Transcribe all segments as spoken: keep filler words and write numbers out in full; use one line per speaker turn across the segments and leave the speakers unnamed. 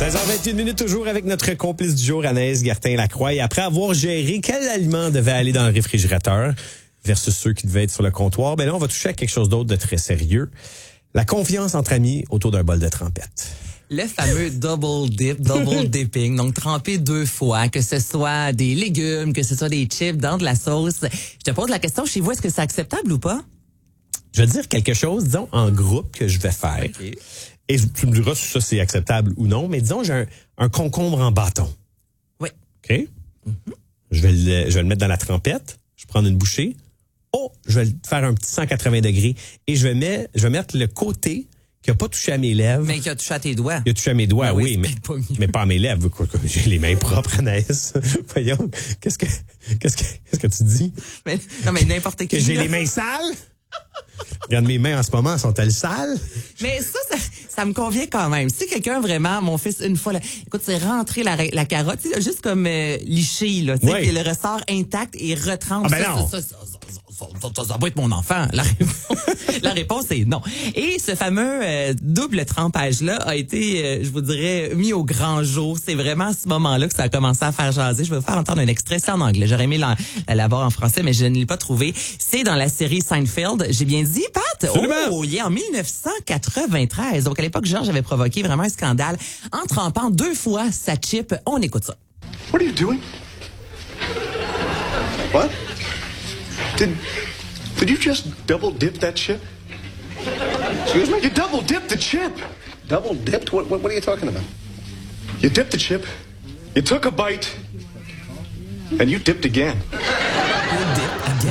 seize heures vingt et une minutes toujours avec notre complice du jour, Anaïs Gertin-Lacroix. Et après avoir géré quel aliment devait aller dans le réfrigérateur versus ceux qui devaient être sur le comptoir, ben là, on va toucher à quelque chose d'autre de très sérieux. La confiance entre amis autour d'un bol de trempette.
Le fameux double dip, double dipping, donc tremper deux fois, que ce soit des légumes, que ce soit des chips dans de la sauce. Je te pose la question, chez vous, est-ce que c'est acceptable ou pas?
Je vais dire quelque chose, disons, en groupe que je vais faire. Okay. Et tu me diras si ça c'est acceptable ou non, mais disons, j'ai un, un concombre en bâton.
Oui.
OK? Mm-hmm. Je vais le, je vais le mettre dans la trempette, je vais prendre une bouchée. Oh, je vais faire un petit cent quatre-vingts degrés et je vais mettre, je vais mettre le côté qui a pas touché à mes lèvres.
Mais qui a touché à tes doigts.
Qui a touché à mes doigts,
ah
oui,
oui
mais, pas mais pas à mes lèvres. J'ai les mains propres, Anaïs. Voyons, qu'est-ce que, qu'est-ce que, qu'est-ce que tu dis?
Mais, non, mais n'importe qui.
Que j'ai les mains sales? Regarde, mes mains en ce moment, sont-elles sales?
Mais ça, ça, ça me convient quand même. Si quelqu'un vraiment, mon fils, une fois, là, écoute, c'est rentrer la, la carotte, juste comme euh, liché, là, tu sais, puis le ressort intact et retrempe.
Ah ben
ça,
non.
Ça, ça, ça, ça, ça, ça, ça va être mon enfant. La réponse, la réponse est non. Et ce fameux euh, double trempage-là a été, euh, je vous dirais, mis au grand jour. C'est vraiment à ce moment-là que ça a commencé à faire jaser. Je vais vous faire entendre un extrait, c'est en anglais. J'aurais aimé l'avoir en français, mais je ne l'ai pas trouvé. C'est dans la série Seinfeld. J'ai bien dit, Pat?
Absolument.
Oh, il est en mille neuf cent quatre-vingt-treize. Donc, à l'époque, George avait provoqué vraiment un scandale en trempant deux fois sa chip. On écoute ça.
What are you doing? What? Did, did you just double dip that chip? Excuse me? You double dipped the chip. Double dipped? What, what, what are you talking about? You dipped the chip, you took a bite, and you dipped again.
You dipped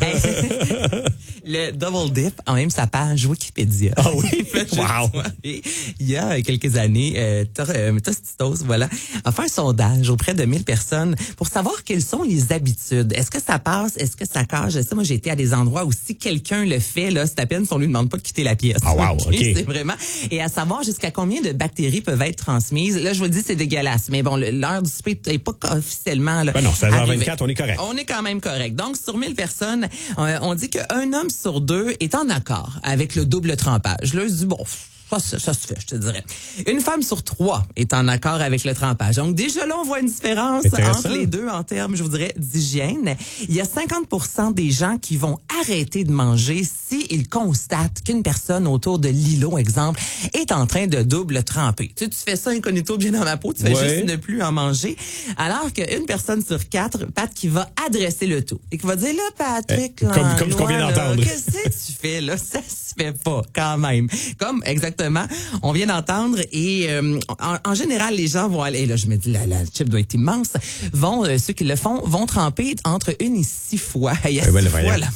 again. Le double dip a même sa page Wikipédia.
Ah oui? Wow!
Il y a quelques années, euh, Tostitos, voilà, a fait un sondage auprès de mille personnes pour savoir quelles sont les habitudes. Est-ce que ça passe? Est-ce que ça cache? Je sais, moi, j'ai été à des endroits où si quelqu'un le fait, là, c'est à peine si on lui demande pas de quitter la pièce.
Ah wow, OK. Okay.
C'est vraiment. Et à savoir jusqu'à combien de bactéries peuvent être transmises. Là, je vous le dis, c'est dégueulasse. Mais bon, l'heure du souper n'est pas officiellement, là.
Ben non, seize heures vingt-quatre, on est correct.
On est quand même correct. Donc, sur mille personnes, euh, on dit qu'un homme sur deux est en accord avec le double trempage. Là, je dis, bon, ça, ça, ça se fait, je te dirais. Une femme sur trois est en accord avec le trempage. Donc, déjà là, on voit une différence entre les deux en termes, je vous dirais, d'hygiène. Il y a cinquante pour cent des gens qui vont arrêter de manger s'ils constatent qu'une personne autour de l'îlot, exemple, est en train de double tremper. Tu sais, tu fais ça incognito bien dans ma peau, tu fais ouais. juste ne plus en manger. Alors qu'une personne sur quatre, Pat, qui va adresser le tout et qui va dire, là, Patrick,
eh, comme, là, comme ce qu'on vient d'entendre.
Qu'est-ce que tu fais, là? Ça se fait pas, quand même. Comme, exactement, on vient d'entendre et, euh, en, en général, les gens vont aller, là, je me dis, la, la chip doit être immense, vont, euh, ceux qui le font, vont tremper entre une et six fois. Il y a
ouais,
six
ben,
fois la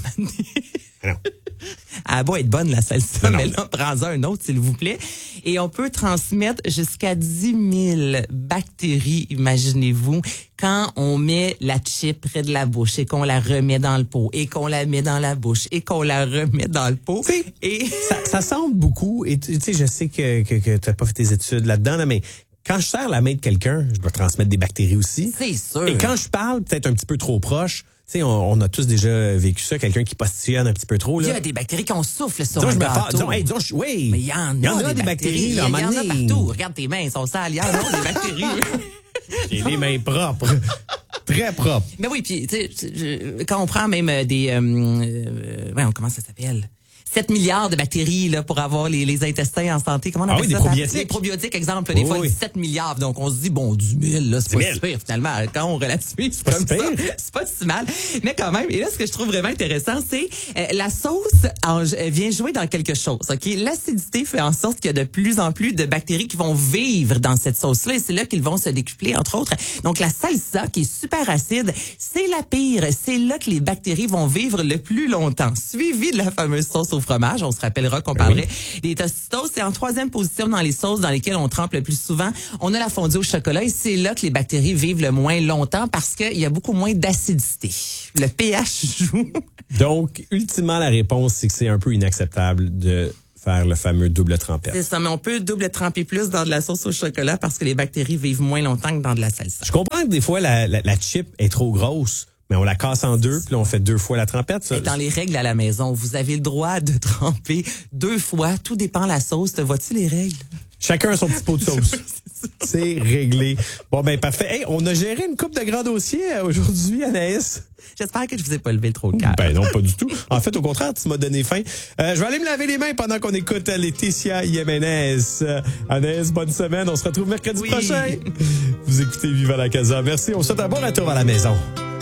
non.
Elle a beau être bonne, la salsa,
non,
mais là, prends-en un autre, s'il vous plaît. Et on peut transmettre jusqu'à dix mille bactéries, imaginez-vous, quand on met la chip près de la bouche et qu'on la remet dans le pot, et qu'on la met dans la bouche, et qu'on la remet dans le pot.
Et ça, ça semble beaucoup, et tu sais, je sais que, que, que tu n'as pas fait tes études là-dedans, là, mais quand je serre la main de quelqu'un, je dois transmettre des bactéries aussi.
C'est sûr.
Et quand je parle peut-être un petit peu trop proche, tu sais, on, on a tous déjà vécu ça, quelqu'un qui postillonne un petit peu trop. Là.
Il y a des bactéries qu'on souffle sur
disons,
un
je me
gâteau.
Fa... Disons, hey, disons, je... Oui,
mais il y en a,
il y en a des,
des
bactéries.
Il y en a partout. Regarde tes mains, elles sont sales. Il y en a des bactéries.
J'ai les mains propres. Très propres.
Mais oui, puis tu sais, quand on prend même des... Euh, euh, ouais, comment ça s'appelle? sept milliards de bactéries là pour avoir les, les intestins en santé. Comment on appelle
ah oui,
ça?
Des probiotiques.
Les probiotiques, exemple, des
oui,
fois,
oui.
dix-sept milliards. Donc, on se dit, bon, du mille, là, c'est pas si pire, finalement. Quand on relativise, c'est comme ça. C'est pas si mal. Mais quand même, et là, ce que je trouve vraiment intéressant, c'est euh, la sauce en, vient jouer dans quelque chose. OK? L'acidité fait en sorte qu'il y a de plus en plus de bactéries qui vont vivre dans cette sauce-là. Et c'est là qu'ils vont se décupler, entre autres. Donc, la salsa, qui est super acide, c'est la pire. C'est là que les bactéries vont vivre le plus longtemps. Suivi de la fameuse sauce au fromage. On se rappelle qu'on parlerait oui. des Tostitos. C'est en troisième position dans les sauces dans lesquelles on trempe le plus souvent. On a la fondue au chocolat et c'est là que les bactéries vivent le moins longtemps parce qu'il y a beaucoup moins d'acidité. Le pH joue.
Donc, ultimement, la réponse, c'est que c'est un peu inacceptable de faire le fameux double trempette.
C'est ça, mais on peut double tremper plus dans de la sauce au chocolat parce que les bactéries vivent moins longtemps que dans de la salsa.
Je comprends que des fois, la, la, la chip est trop grosse. Mais on la casse en deux, puis là, on fait deux fois la trempette. Ça.
Et dans les règles à la maison, vous avez le droit de tremper deux fois. Tout dépend de la sauce. Te vois-tu les règles?
Chacun a son petit pot de sauce. C'est réglé. Bon, ben parfait. Hey, on a géré une coupe de grands dossiers aujourd'hui, Anaïs.
J'espère que je vous ai pas levé trop le cœur.
Ben non, pas du tout. En fait, au contraire, tu m'as donné faim. Euh, je vais aller me laver les mains pendant qu'on écoute Laetitia Jiménez. Euh, Anaïs, bonne semaine. On se retrouve mercredi oui. prochain. Vous écoutez Viva la Casa. Merci. On se souhaite un bon retour à la maison.